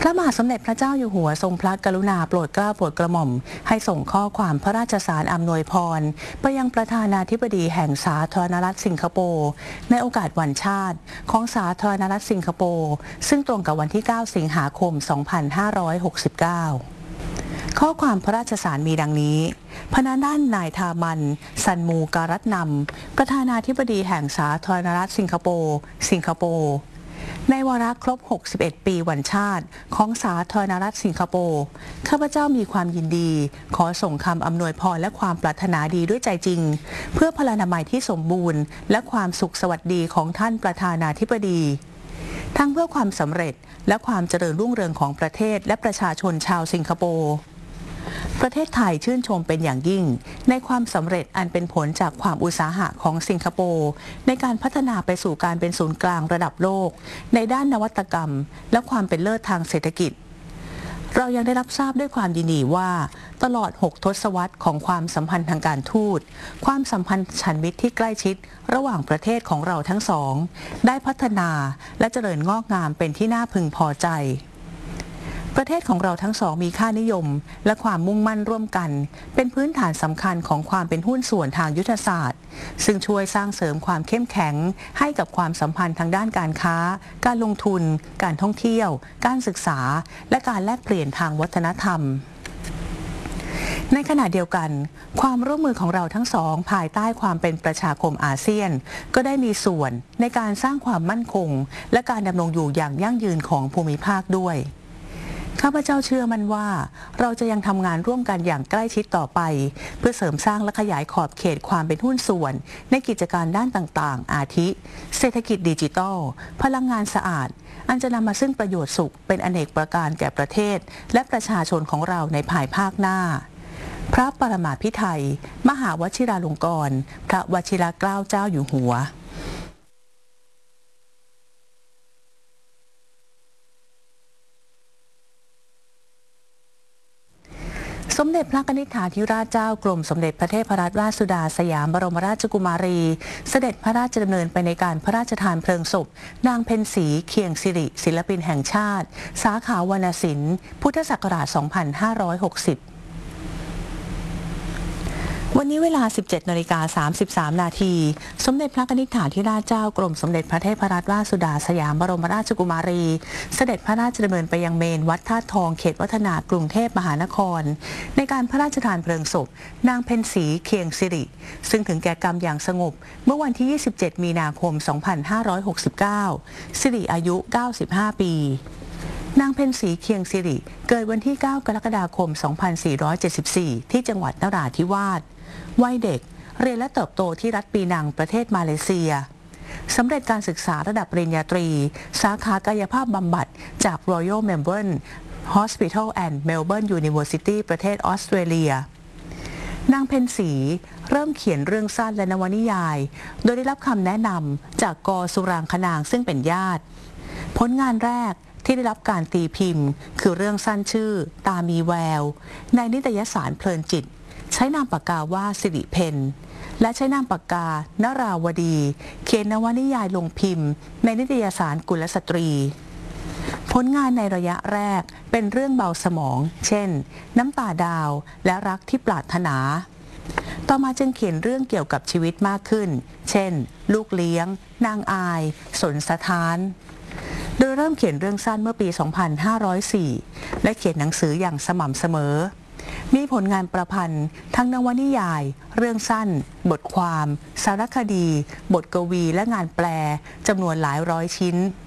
ระมหาสมเด็จพระเจ้าอยู่หัวทรงพระกรุณาโปรดเกล้าโปรดกระหม่อมให้ส่งข้อความพระราชสารอำนวยพรไปยังประธานาธิบดีแห่งสาธารณรัฐสิงคโปร์ในโอกาสวันชาติของสาธารณรัฐสิงคโปร์ซึ่งตรงกับวันที่ 9 สิงหาคม 2569 ข้อความพระราชสารมีดังนี้พระด้านนายทามันซันมูการัตนำประธานาธิบดีแห่งสาธารณรัฐสิงคโปร์ในวาระครบ 61 ปีวันชาติของสาธารณรัฐสิงคโปร์ข้าพเจ้ามีความยินดีขอส่งคำอำนวยพรและความปรารถนาดีด้วยใจจริงเพื่อพลานามัยที่สมบูรณ์และความสุขสวัสดีของท่านประธานาธิบดีทั้งเพื่อความสำเร็จและความเจริญรุ่งเรืองของประเทศและประชาชนชาวสิงคโปร์ประเทศไทยชื่นชมเป็นอย่างยิ่งในความสำเร็จอันเป็นผลจากความอุตสาหะของสิงคโปร์ในการพัฒนาไปสู่การเป็นศูนย์กลางระดับโลกในด้านนวัตกรรมและความเป็นเลิศทางเศรษฐกิจเรายังได้รับทราบด้วยความยินดีว่าตลอด 6 ทศวรรษของความสัมพันธ์ทางการทูตความสัมพันธ์ฉันมิตรที่ใกล้ชิดระหว่างประเทศของเราทั้งสองได้พัฒนาและเจริญงอกงามเป็นที่น่าพึงพอใจประเทศของเราทั้งสองมีค่านิยมและความมุ่งมั่นร่วมกันเป็นพื้นฐานสำคัญของความเป็นหุ้นส่วนทางยุทธศาสตร์ซึ่งช่วยสร้างเสริมความเข้มแข็งให้กับความสัมพันธ์ทางด้านการค้าการลงทุนการท่องเที่ยวการศึกษาและการแลกเปลี่ยนทางวัฒนธรรมในขณะเดียวกันความร่วมมือของเราทั้งสองภายใต้ความเป็นประชาคมอาเซียนก็ได้มีส่วนในการสร้างความมั่นคงและการดำรงอยู่อย่างยั่งยืนของภูมิภาคด้วยข้าพเจ้าเชื่อมั่นว่าเราจะยังทำงานร่วมกันอย่างใกล้ชิดต่อไปเพื่อเสริมสร้างและขยายขอบเขตความเป็นหุ้นส่วนในกิจการด้านต่างๆอาทิเศรษฐกิจดิจิทัลพลังงานสะอาดอันจะนำมาซึ่งประโยชน์สุขเป็นอเนกประการแก่ประเทศและประชาชนของเราในภายภาคหน้าพระปรมาภิไธยมหาวชิราลงกรณ์พระวชิรเกล้าเจ้าอยู่หัวสมเด็จพระกนิษฐาธิราชเจ้ากรมสมเด็จพระเทพรัตนราชสุดาสยามบรมราชกุมารีเสด็จพระราชดำเนินไปในการพระราชทานเพลิงศพนางเพ็ญศรีเคียงสิริศิลปินแห่งชาติสาขาวรรณศิลป์พุทธศักราช 2560วันนี้เวลา 17:33 นาทีสมเด็จพระกนิษฐาธิราชเจ้ากรมสมเด็จพระเทพรัตนราชสุดาสยามบรมราชกุมารีเสด็จพระราชดำเนินไปยังเมนวัดธาตุทองเขตวัฒนากรุงเทพมหานครในการพระราชทานเพลิงศพนางเพ็ญศรีเคียงสิริซึ่งถึงแก่กรรมอย่างสงบเมื่อวันที่ 27 มีนาคม 2569 สิริอายุ 95 ปีนางเพ็ญศรีเคียงสิริเกิดวันที่ 9 กรกฎาคม 2474 ที่จังหวัดนราธิวาสวัยเด็กเรียนและเติบโตที่รัฐปีนังประเทศมาเลเซียสำเร็จการศึกษาระดับปริญญาตรีสาขากายภาพบำบัดจาก Royal Melbourne Hospital and Melbourne University ประเทศออสเตรเลียนางเพ็ญศรีเริ่มเขียนเรื่องสั้นและนวนิยายโดยได้รับคำแนะนำจากก.สุรางคนางซึ่งเป็นญาติผลงานแรกที่ได้รับการตีพิมพ์คือเรื่องสั้นชื่อตามีแววในนิตยสารเพลินจิตใช้นามปากกาว่าสิริเพนและใช้นามปากกานราวดีเขียนนวนิยายลงพิมพ์ในนิตยสารกุลสตรีผลงานในระยะแรกเป็นเรื่องเบาสมองเช่นน้ำตาดาวและรักที่ปรารถนาต่อมาจึงเขียนเรื่องเกี่ยวกับชีวิตมากขึ้นเช่นลูกเลี้ยงนางอายสนสถานโดยเริ่มเขียนเรื่องสั้นเมื่อปี 2504 และเขียนหนังสืออย่างสม่ำเสมอมีผลงานประพันธ์ทั้งนวนิยายเรื่องสั้นบทความสารคดีบทกวีและงานแปลจำนวนหลายร้อยชิ้น